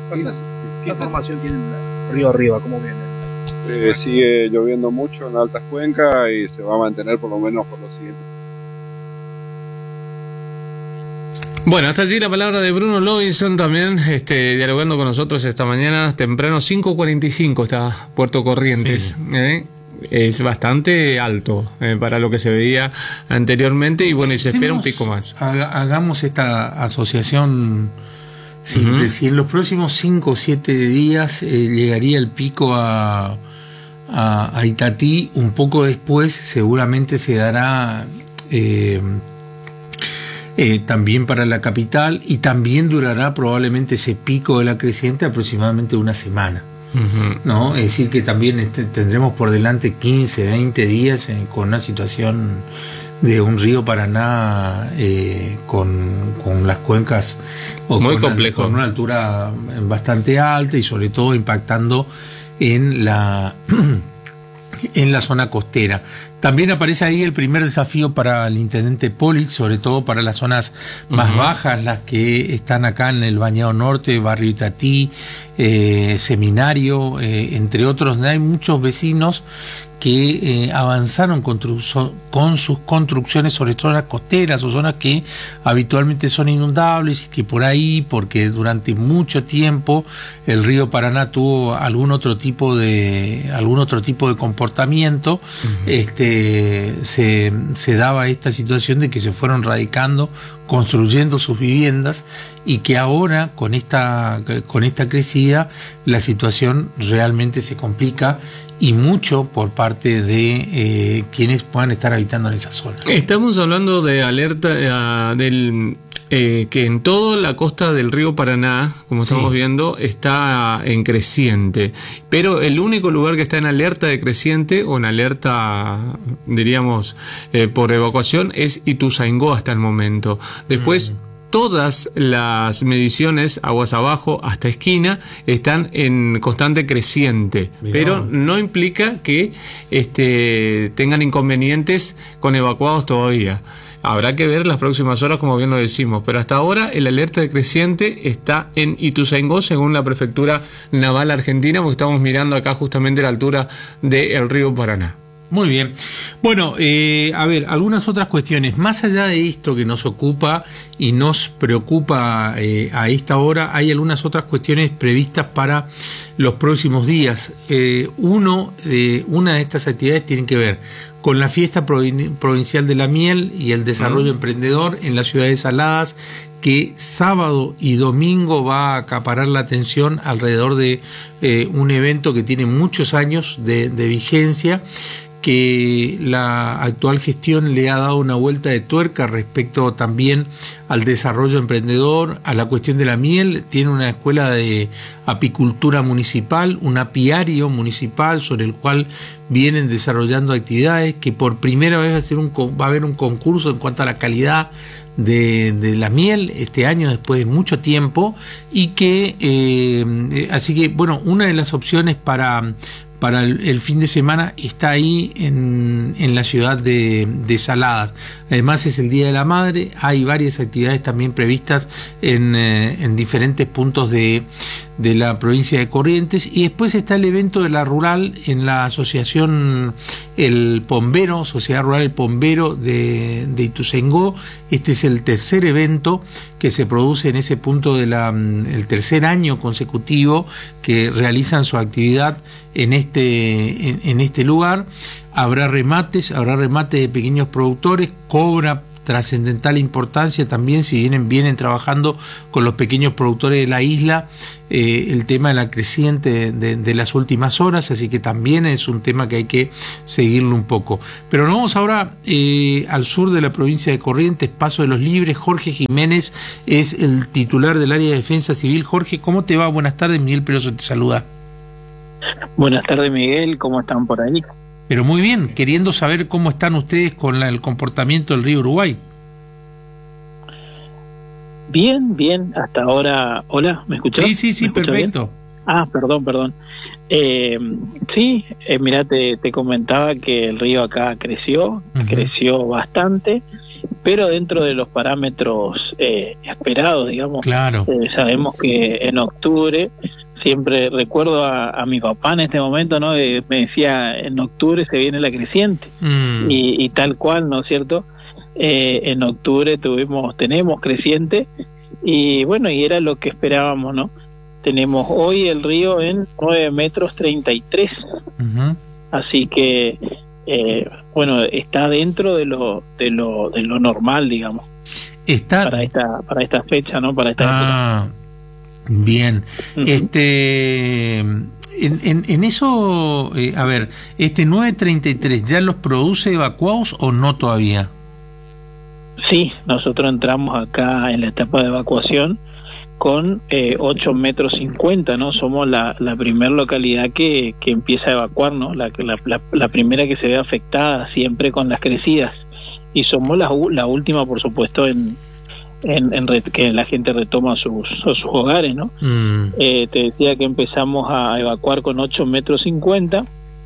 Entonces, ¿qué información tienen río arriba? ¿Cómo viene? Sigue lloviendo mucho en altas cuencas y se va a mantener por lo menos por los siguientes. Bueno, hasta allí la palabra de Bruno Lovinson también, dialogando con nosotros esta mañana, temprano, 5:45 está Puerto Corrientes. Sí. Es bastante alto para lo que se veía anteriormente y bueno, y se espera un pico más. Hagamos esta asociación simple. Si en los próximos 5 o 7 días llegaría el pico a Itatí, un poco después seguramente se dará también para la capital, y también durará probablemente ese pico de la creciente aproximadamente una semana. ¿No? Es decir, que también tendremos por delante 15, 20 días con una situación de un río Paraná con las cuencas muy complejo, con una altura bastante alta y sobre todo impactando en la zona costera. También aparece ahí el primer desafío para el intendente Polich, sobre todo para las zonas más bajas, las que están acá en el Bañado Norte, Barrio Itatí, Seminario, entre otros. Hay muchos vecinos que avanzaron con sus construcciones sobre zonas costeras o zonas que habitualmente son inundables, y que por ahí, porque durante mucho tiempo el río Paraná tuvo algún otro tipo de comportamiento, se daba esta situación de que se fueron radicando, construyendo sus viviendas, y que ahora con esta crecida la situación realmente se complica, y mucho por parte de quienes puedan estar habitando en esa zona. Estamos hablando de alerta que en toda la costa del río Paraná, como estamos viendo, está en creciente, pero el único lugar que está en alerta de creciente o en alerta, diríamos, por evacuación es Ituzaingó hasta el momento. Después todas las mediciones aguas abajo hasta esquina están en constante creciente. Mirá. Pero no implica que tengan inconvenientes con evacuados todavía. Habrá que ver las próximas horas, como bien lo decimos, pero hasta ahora el alerta de creciente está en Ituzaingó, según la Prefectura Naval Argentina, porque estamos mirando acá justamente la altura del río Paraná. Muy bien. Bueno, a ver, algunas otras cuestiones. Más allá de esto que nos ocupa y nos preocupa a esta hora, hay algunas otras cuestiones previstas para los próximos días. Una de estas actividades tiene que ver con la fiesta provincial de la miel y el desarrollo emprendedor en la ciudad de Saladas, que sábado y domingo va a acaparar la atención alrededor de un evento que tiene muchos años de vigencia, que la actual gestión le ha dado una vuelta de tuerca respecto también al desarrollo emprendedor, a la cuestión de la miel. Tiene una escuela de apicultura municipal, un apiario municipal sobre el cual vienen desarrollando actividades, que por primera vez va a haber un concurso en cuanto a la calidad de la miel este año después de mucho tiempo, y que así que bueno, una de las opciones para el fin de semana está ahí en la ciudad de Saladas. Además es el Día de la Madre, hay varias actividades también previstas en diferentes puntos de la provincia de Corrientes, y después está el evento de la rural en la asociación El Pombero, Sociedad Rural El Pombero de Ituzaingó. Este es el tercer evento que se produce en ese punto el tercer año consecutivo que realizan su actividad en este lugar. Habrá remates de pequeños productores, cobra trascendental importancia también, si vienen trabajando con los pequeños productores de la isla, el tema de la creciente de las últimas horas, así que también es un tema que hay que seguirlo un poco. Pero nos vamos ahora al sur de la provincia de Corrientes, Paso de los Libres. Jorge Jiménez es el titular del área de defensa civil. Jorge, ¿cómo te va? Buenas tardes, Miguel Peroso te saluda. Buenas tardes, Miguel, ¿cómo están por ahí? Pero muy bien, queriendo saber cómo están ustedes con el comportamiento del río Uruguay. Bien, hasta ahora. Hola, ¿me escuchás? Sí, perfecto. Bien? Perdón. Mirá, te comentaba que el río acá creció bastante, pero dentro de los parámetros esperados, digamos. Claro. Sabemos que en octubre, siempre recuerdo a mi papá en este momento, ¿no? Me decía, en octubre se viene la creciente, y tal cual, ¿no es cierto? En octubre tenemos creciente, y bueno, y era lo que esperábamos, ¿no? Tenemos hoy el río en 9 metros 33, así que bueno, está dentro de lo normal, digamos, para esta fecha, ¿no? Para esta época. Bien. En eso, a ver, 933, ¿ya los produce evacuados o no todavía? Sí, nosotros entramos acá en la etapa de evacuación con 8 metros 50, ¿no? Somos la primera localidad que empieza a evacuar, ¿no? La primera que se ve afectada siempre con las crecidas, y somos la última, por supuesto, en que la gente retoma sus hogares, ¿no? Te decía que empezamos a evacuar con 8 metros 50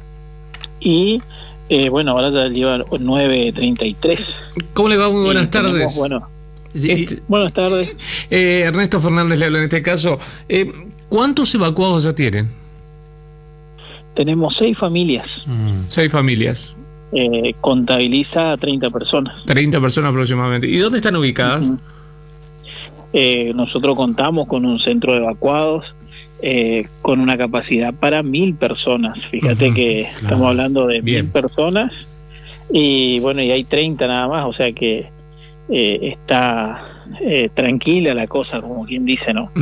y bueno, ahora ya lleva 9:33. ¿Cómo le va? Muy buenas tardes. Buenas tardes. Ernesto Fernández le habla en este caso. ¿Cuántos evacuados ya tienen? Tenemos 6 familias. 6 familias. Contabiliza a 30 personas. 30 personas aproximadamente. ¿Y dónde están ubicadas? Nosotros contamos con un centro de evacuados con una capacidad para 1.000 personas. Fíjate que estamos hablando de 1.000 personas, y bueno, y hay 30 nada más, o sea que está tranquila la cosa, como quien dice, ¿no?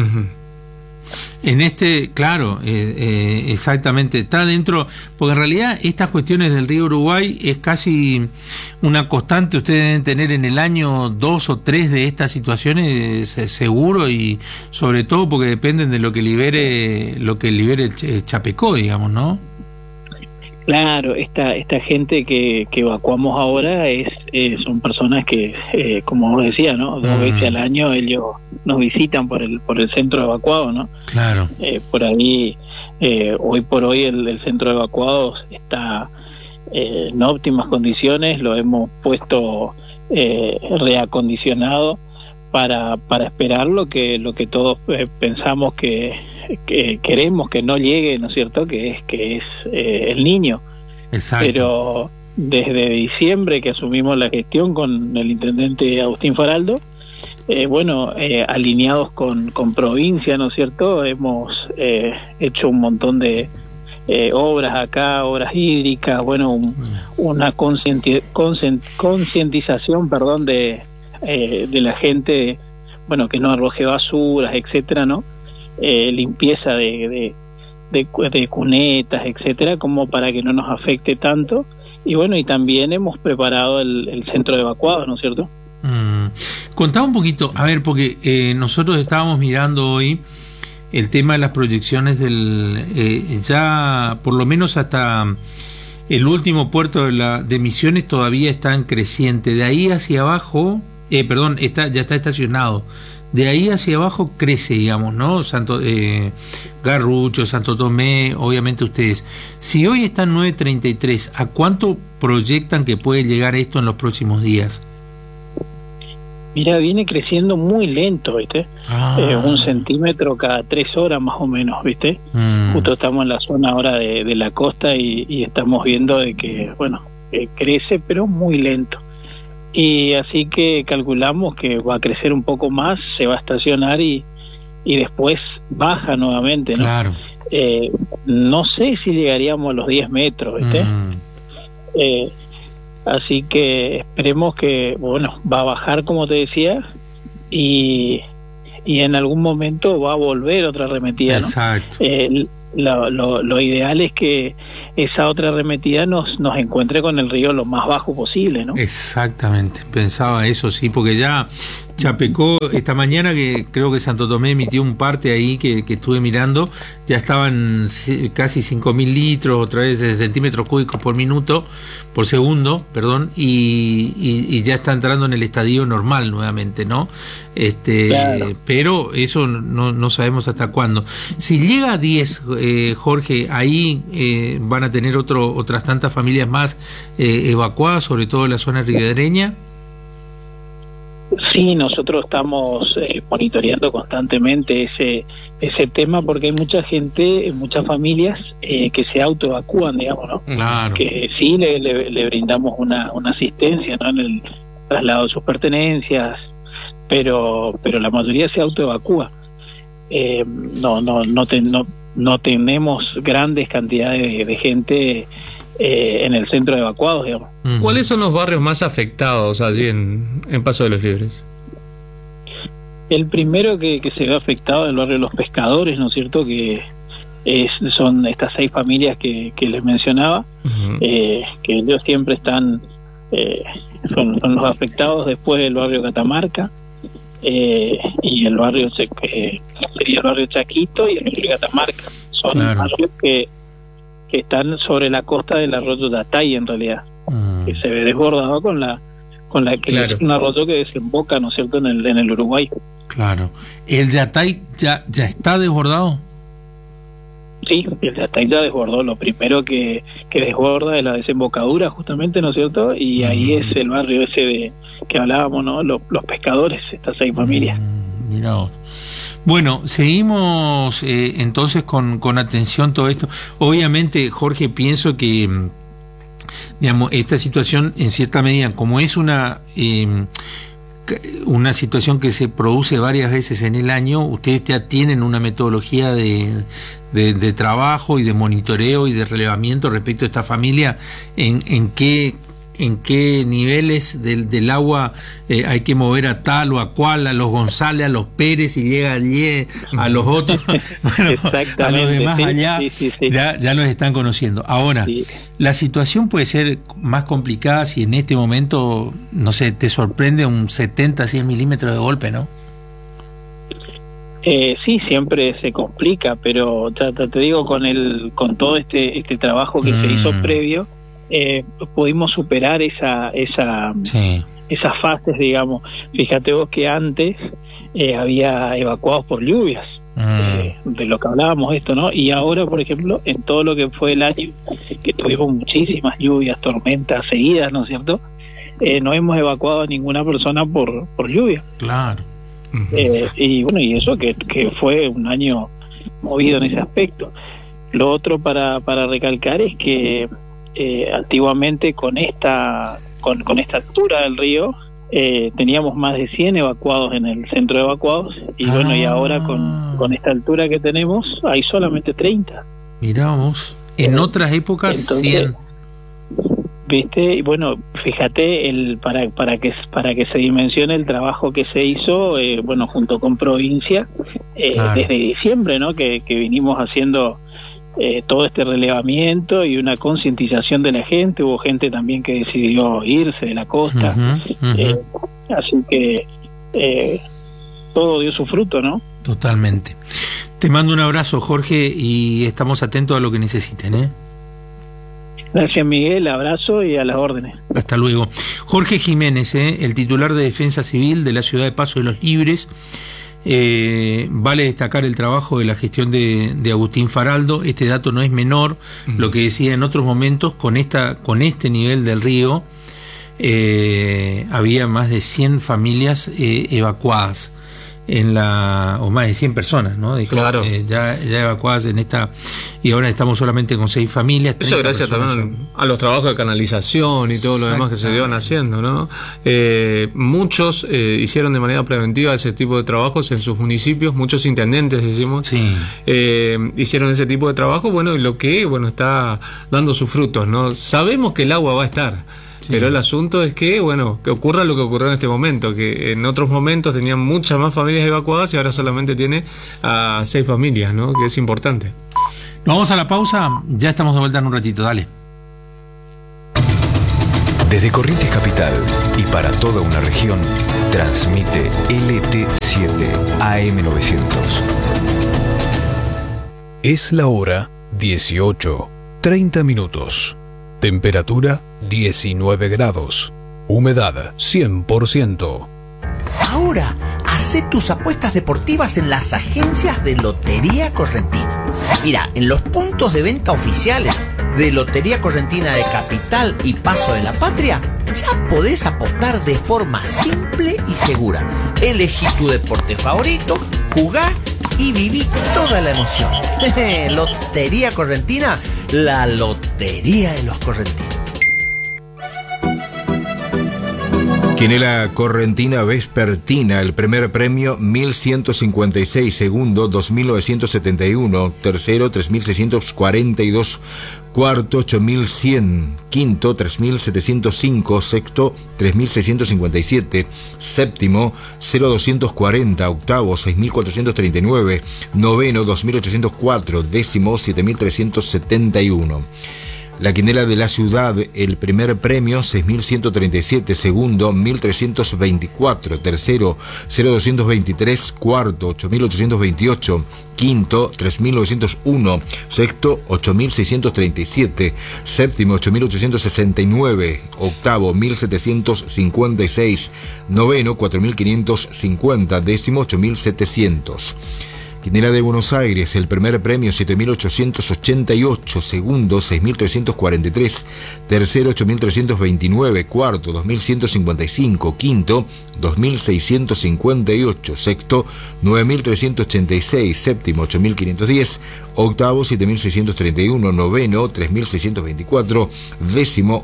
En claro, exactamente, está dentro, porque en realidad estas cuestiones del río Uruguay es casi una constante. Ustedes deben tener en el año 2 o 3 de estas situaciones, seguro, y sobre todo porque dependen de lo que libere Chapecó, digamos, ¿no? Claro, esta gente que evacuamos ahora son personas que, como vos decías, ¿no? 2 veces al año ellos nos visitan por el centro de evacuados, ¿no? Claro. Por ahí, hoy por hoy el centro de evacuados está en óptimas condiciones, lo hemos puesto reacondicionado para esperar lo que todos pensamos que queremos que no llegue, ¿no es cierto?, que es el niño. Exacto. Pero desde diciembre que asumimos la gestión con el intendente Agustín Faraldo, bueno, alineados con provincia, ¿no es cierto?, hemos hecho un montón de obras acá, obras hídricas, bueno, una concientización, perdón, de la gente, bueno, que no arroje basuras, etcétera, ¿no? Limpieza de cunetas, etcétera, como para que no nos afecte tanto. Y bueno, y también hemos preparado el centro de evacuados, ¿no es cierto? Contá un poquito, a ver, porque nosotros estábamos mirando hoy el tema de las proyecciones ya por lo menos hasta el último puerto de Misiones todavía está en creciente. De ahí hacia abajo, ya está estacionado. De ahí hacia abajo crece, digamos, ¿no? Garrucho, Santo Tomé, obviamente ustedes. Si hoy está en 9:33, ¿a cuánto proyectan que puede llegar esto en los próximos días? Mira, viene creciendo muy lento, ¿viste? 1 centímetro cada 3 horas más o menos, ¿viste? Justo estamos en la zona ahora de la costa y estamos viendo de que, bueno, crece, pero muy lento. Y así que calculamos que va a crecer un poco más, se va a estacionar y después baja nuevamente, ¿no? Claro. No sé si llegaríamos a los 10 metros, ¿viste? Así que esperemos que, bueno, va a bajar, como te decía, y en algún momento va a volver otra arremetida, ¿no? Exacto. Lo ideal es que esa otra arremetida nos encuentre con el río lo más bajo posible, ¿no? Exactamente, pensaba eso, sí, porque ya Chapecó, esta mañana que creo que Santo Tomé emitió un parte ahí que estuve mirando, ya estaban casi 5.000 litros, otra vez centímetros cúbicos por segundo, perdón, y ya está entrando en el estadio normal nuevamente, ¿no? Claro. Pero eso no sabemos hasta cuándo. Si llega a 10, Jorge, ahí van a tener otras tantas familias más evacuadas, sobre todo en la zona ribereña. Sí, nosotros estamos monitoreando constantemente ese tema, porque hay mucha gente, muchas familias que se autoevacúan, digamos, ¿no? Claro. Que sí le brindamos una asistencia, ¿no? En el traslado de sus pertenencias, pero la mayoría se autoevacúa. No tenemos grandes cantidades de gente en el centro de evacuados, digamos. ¿Cuáles son los barrios más afectados allí en Paso de los Libres? El primero que se ve afectado es el barrio de los Pescadores, ¿no es cierto? Que son estas 6 familias que les mencionaba, que ellos siempre están, son los afectados. Después el barrio Catamarca, y el barrio sería el barrio Chaquito y el barrio Catamarca. Son barrios que están sobre la costa del arroyo Yatay, en realidad, que se ve desbordado con la que es un arroyo que desemboca, ¿no es cierto?, en el Uruguay. Claro. ¿El Yatay ya está desbordado? Sí, el Yatay ya desbordó. Lo primero que desborda es la desembocadura, justamente, ¿no es cierto? Y ahí es el barrio ese que hablábamos, ¿no? Los Pescadores, estas 6 familias. Mirá vos. Bueno, seguimos entonces con atención todo esto. Obviamente, Jorge, pienso que, digamos, esta situación, en cierta medida, como es una situación que se produce varias veces en el año, ustedes ya tienen una metodología de trabajo y de monitoreo y de relevamiento respecto a esta familia. ¿En qué niveles del agua hay que mover a tal o a cual, a los González, a los Pérez, y llega allí a los otros? Bueno, exactamente, a los demás allá sí. Ya los están conociendo. Ahora, la situación puede ser más complicada si en este momento, no sé, te sorprende un 70-100 milímetros de golpe, ¿no? Sí, siempre se complica, pero te digo, con todo este trabajo que se hizo previo, pudimos superar esas fases, digamos. Fíjate vos que antes había evacuados por lluvias, de lo que hablábamos esto, ¿no? Y ahora, por ejemplo, en todo lo que fue el año, que tuvimos muchísimas lluvias, tormentas seguidas, ¿no es cierto? No hemos evacuado a ninguna persona por lluvia. Claro. Y bueno, y eso que fue un año movido en ese aspecto. Lo otro para recalcar es que antiguamente con esta altura del río teníamos más de 100 evacuados en el centro de evacuados, y bueno, y ahora con esta altura que tenemos hay solamente 30. Miramos, en otras épocas entonces, 100. ¿Viste? Y bueno, fíjate, para que se dimensione el trabajo que se hizo, bueno, junto con provincia, desde diciembre, ¿no? Que vinimos haciendo todo este relevamiento y una concientización de la gente. Hubo gente también que decidió irse de la costa, así que todo dio su fruto, ¿no? Totalmente. Te mando un abrazo, Jorge, y estamos atentos a lo que necesiten, ¿eh? Gracias, Miguel, abrazo y a las órdenes. Hasta luego. Jorge Jiménez, el titular de Defensa Civil de la ciudad de Paso de los Libres. Vale destacar el trabajo de la gestión de Agustín Faraldo. Este dato no es menor, lo que decía en otros momentos, con este nivel del río había más de 100 familias evacuadas o más de 100 personas, ¿no? Claro. Ya evacuadas en esta, y ahora estamos solamente con 6 familias. Eso gracias también a los trabajos de canalización y todo lo demás que se iban haciendo, ¿no? Muchos hicieron de manera preventiva ese tipo de trabajos en sus municipios, muchos intendentes, decimos, hicieron ese tipo de trabajo, bueno, y lo que, bueno, está dando sus frutos, ¿no? Sabemos que el agua va a estar. Pero el asunto es que, bueno, que ocurra lo que ocurrió en este momento, que en otros momentos tenían muchas más familias evacuadas y ahora solamente tiene a 6 familias, ¿no? Que es importante. Nos vamos a la pausa, ya estamos de vuelta en un ratito, dale. Desde Corrientes Capital y para toda una región, transmite LT7 AM900. Es la hora 18:30. Temperatura 19 grados. Humedad 100%. Ahora, hacé tus apuestas deportivas en las agencias de Lotería Correntina. Mira, en los puntos de venta oficiales de Lotería Correntina de Capital y Paso de la Patria, ya podés apostar de forma simple y segura. Elegí tu deporte favorito, jugá y viví toda la emoción. Lotería Correntina, la lotería de los correntinos. Quinela Correntina Vespertina, el primer premio 1156, segundo 2971, tercero 3642, cuarto 8100, quinto 3705, sexto 3657, séptimo 0240, octavo 6439, noveno 2804, décimo 7371. La quinela de la ciudad, el primer premio 6.137, segundo 1.324, tercero 0.223, cuarto 8.828, quinto 3.901, sexto 8.637, séptimo 8.869, octavo 1.756, noveno 4.550, décimo 8.700. Quinela de Buenos Aires, el primer premio 7.888, segundo 6.343, tercero 8.329, cuarto 2.155, quinto 2.658, sexto 9.386, séptimo 8.510, octavo 7.631, noveno 3.624, décimo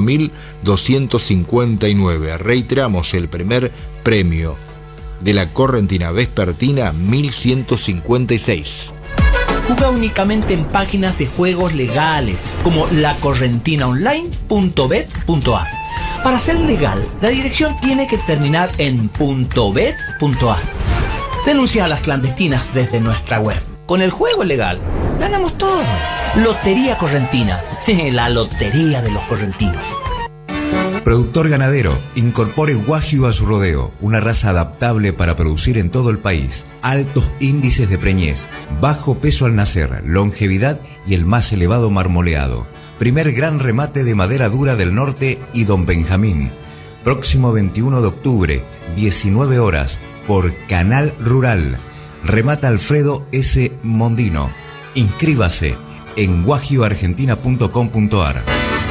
8.259. Reiteramos el primer premio de la Correntina Vespertina 1156. Juega únicamente en páginas de juegos legales como lacorrentinaonline.bet.ar. Para ser legal, la dirección tiene que terminar en .bet.ar. Denuncia a las clandestinas desde nuestra web. Con el juego legal, ganamos todo. Lotería Correntina, la lotería de los correntinos. Productor ganadero, incorpore Wagyu a su rodeo, una raza adaptable para producir en todo el país. Altos índices de preñez, bajo peso al nacer, longevidad y el más elevado marmoleado. Primer gran remate de madera dura del norte y Don Benjamín. Próximo 21 de octubre, 19 horas, por Canal Rural. Remata Alfredo S. Mondino. Inscríbase en wagyuargentina.com.ar.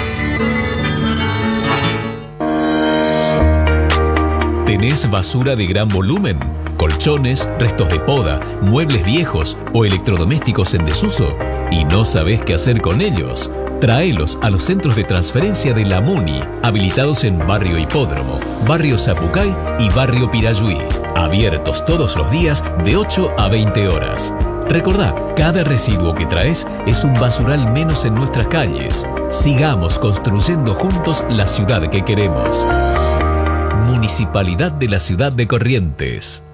¿Tenés basura de gran volumen? ¿Colchones, restos de poda, muebles viejos o electrodomésticos en desuso? ¿Y no sabés qué hacer con ellos? Tráelos a los centros de transferencia de la MUNI, habilitados en Barrio Hipódromo, Barrio Zapucay y Barrio Pirayuí. Abiertos todos los días de 8 a 20 horas. Recordá, cada residuo que traes es un basural menos en nuestras calles. Sigamos construyendo juntos la ciudad que queremos. Municipalidad de la Ciudad de Corrientes.